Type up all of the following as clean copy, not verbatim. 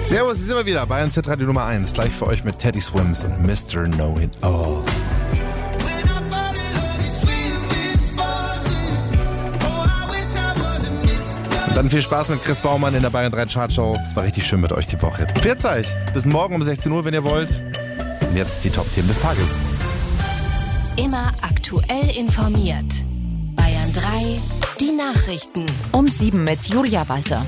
Servus, hier sind wir wieder. Bayern Z-Radio Nummer 1. Gleich für euch mit Teddy Swims und Mr. Know It All. Und dann viel Spaß mit Chris Baumann in der Bayern 3 Chartshow. Es war richtig schön mit euch die Woche. Pfiat euch. Bis morgen um 16 Uhr, wenn ihr wollt. Und jetzt die Top-Themen des Tages. Immer aktuell informiert. Bayern 3, die Nachrichten. Um 7 mit Julia Walter.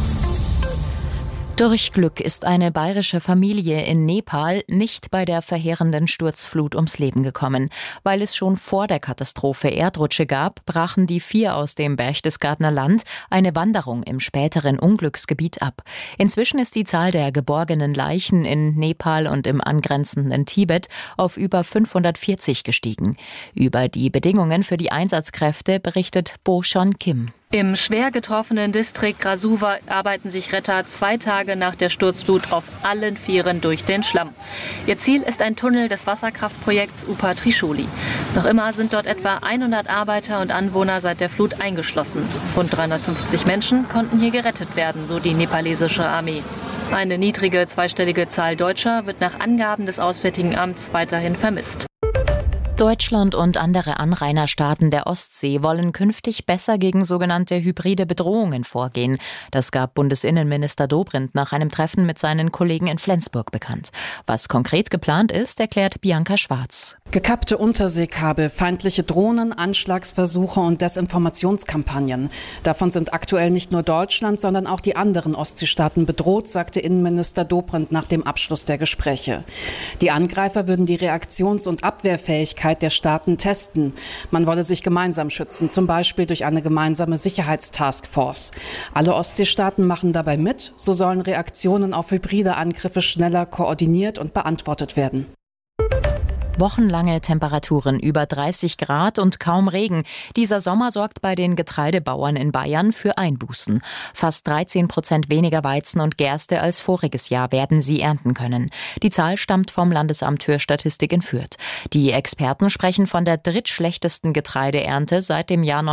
Durch Glück ist eine bayerische Familie in Nepal nicht bei der verheerenden Sturzflut ums Leben gekommen. Weil es schon vor der Katastrophe Erdrutsche gab, brachen die 4 aus dem Berchtesgadener Land eine Wanderung im späteren Unglücksgebiet ab. Inzwischen ist die Zahl der geborgenen Leichen in Nepal und im angrenzenden Tibet auf über 540 gestiegen. Über die Bedingungen für die Einsatzkräfte berichtet Bo Shon Kim. Im schwer getroffenen Distrikt Rasuwa arbeiten sich Retter 2 Tage nach der Sturzflut auf allen 4 durch den Schlamm. Ihr Ziel ist ein Tunnel des Wasserkraftprojekts Upa Trishuli. Noch immer sind dort etwa 100 Arbeiter und Anwohner seit der Flut eingeschlossen. Rund 350 Menschen konnten hier gerettet werden, so die nepalesische Armee. Eine niedrige zweistellige Zahl Deutscher wird nach Angaben des Auswärtigen Amts weiterhin vermisst. Deutschland und andere Anrainerstaaten der Ostsee wollen künftig besser gegen sogenannte hybride Bedrohungen vorgehen. Das gab Bundesinnenminister Dobrindt nach einem Treffen mit seinen Kollegen in Flensburg bekannt. Was konkret geplant ist, erklärt Bianca Schwarz. Gekappte Unterseekabel, feindliche Drohnen, Anschlagsversuche und Desinformationskampagnen. Davon sind aktuell nicht nur Deutschland, sondern auch die anderen Ostseestaaten bedroht, sagte Innenminister Dobrindt nach dem Abschluss der Gespräche. Die Angreifer würden die Reaktions- und Abwehrfähigkeit der Staaten testen. Man wolle sich gemeinsam schützen, zum Beispiel durch eine gemeinsame Sicherheitstaskforce. Alle Ostseestaaten machen dabei mit, so sollen Reaktionen auf hybride Angriffe schneller koordiniert und beantwortet werden. Wochenlange Temperaturen über 30 Grad und kaum Regen. Dieser Sommer sorgt bei den Getreidebauern in Bayern für Einbußen. Fast 13% weniger Weizen und Gerste als voriges Jahr werden sie ernten können. Die Zahl stammt vom Landesamt für Statistik in Fürth. Die Experten sprechen von der drittschlechtesten Getreideernte seit dem Jahr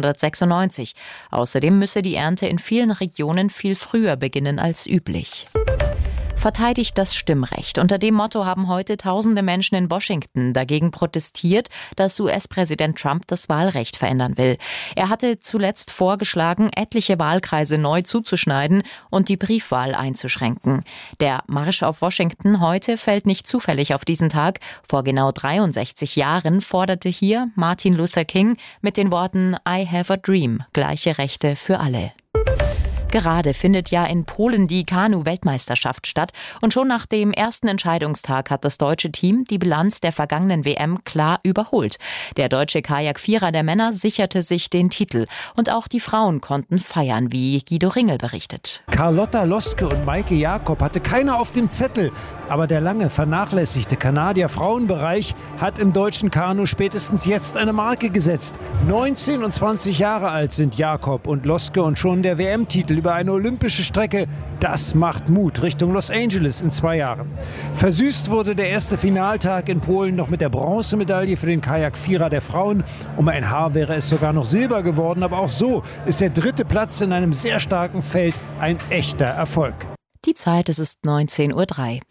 1996. Außerdem müsse die Ernte in vielen Regionen viel früher beginnen als üblich. Verteidigt das Stimmrecht. Unter dem Motto haben heute tausende Menschen in Washington dagegen protestiert, dass US-Präsident Trump das Wahlrecht verändern will. Er hatte zuletzt vorgeschlagen, etliche Wahlkreise neu zuzuschneiden und die Briefwahl einzuschränken. Der Marsch auf Washington heute fällt nicht zufällig auf diesen Tag. Vor genau 63 Jahren forderte hier Martin Luther King mit den Worten "I have a dream", gleiche Rechte für alle. Gerade findet ja in Polen die Kanu-Weltmeisterschaft statt und schon nach dem ersten Entscheidungstag hat das deutsche Team die Bilanz der vergangenen WM klar überholt. Der deutsche Kajak-Vierer der Männer sicherte sich den Titel und auch die Frauen konnten feiern, wie Guido Ringel berichtet. Carlotta Loske und Maike Jakob hatte keiner auf dem Zettel, aber der lange vernachlässigte Kanadier-Frauenbereich hat im deutschen Kanu spätestens jetzt eine Marke gesetzt. 19 und 20 Jahre alt sind Jakob und Loske und schon der WM-Titel über eine olympische Strecke. Das macht Mut Richtung Los Angeles in 2 Jahren. Versüßt wurde der erste Finaltag in Polen noch mit der Bronzemedaille für den Kajak-Vierer der Frauen. Um ein Haar wäre es sogar noch Silber geworden, aber auch so ist der 3. Platz in einem sehr starken Feld ein echter Erfolg. Die Zeit, es ist 19:03 Uhr.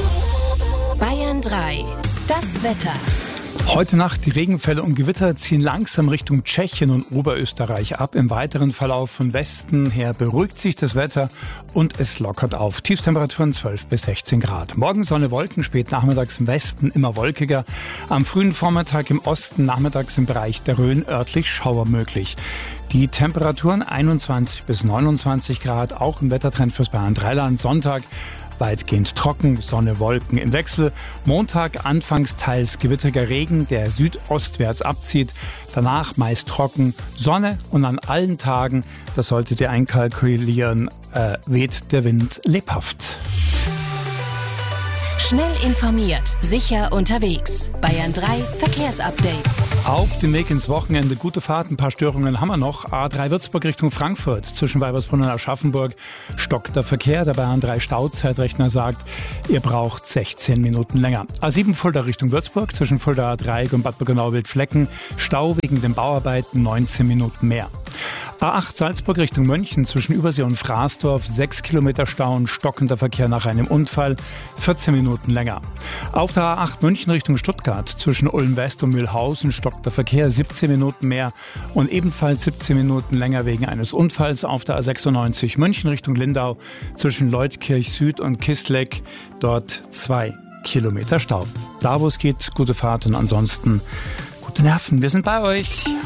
Bayern 3, das Wetter. Heute Nacht die Regenfälle und Gewitter ziehen langsam Richtung Tschechien und Oberösterreich ab. Im weiteren Verlauf von Westen her beruhigt sich das Wetter und es lockert auf. Tiefstemperaturen 12 bis 16 Grad. Morgen Sonne, Wolken, spät nachmittags im Westen immer wolkiger. Am frühen Vormittag im Osten, nachmittags im Bereich der Rhön örtlich Schauer möglich. Die Temperaturen 21 bis 29 Grad, auch im Wettertrend fürs Bayern Dreiland. Sonntag weitgehend trocken, Sonne, Wolken im Wechsel. Montag anfangs teils gewitteriger Regen, der südostwärts abzieht. Danach meist trocken, Sonne und an allen Tagen, das solltet ihr einkalkulieren, weht der Wind lebhaft. Schnell informiert, sicher unterwegs. Bayern 3 Verkehrsupdate. Auf dem Weg ins Wochenende gute Fahrt, ein paar Störungen haben wir noch. A3 Würzburg Richtung Frankfurt, zwischen Weibersbrunn und Aschaffenburg stockt der Verkehr. Der Bayern 3 Stauzeitrechner sagt, ihr braucht 16 Minuten länger. A7 Fulda Richtung Würzburg, zwischen Fulda A3 und Bad Bürgenau-Wildflecken, Stau wegen den Bauarbeiten, 19 Minuten mehr. A8 Salzburg Richtung München, zwischen Übersee und Fraßdorf, 6 Kilometer Stau und stockender Verkehr nach einem Unfall, 14 Minuten länger. Auf der A8 München Richtung Stuttgart, zwischen Ulm West und Mühlhausen stockt der Verkehr, 17 Minuten mehr und ebenfalls 17 Minuten länger wegen eines Unfalls auf der A96 München Richtung Lindau, zwischen Leutkirch Süd und Kisleck, dort 2 Kilometer Stau. Da wo es geht, gute Fahrt und ansonsten gute Nerven. Wir sind bei euch.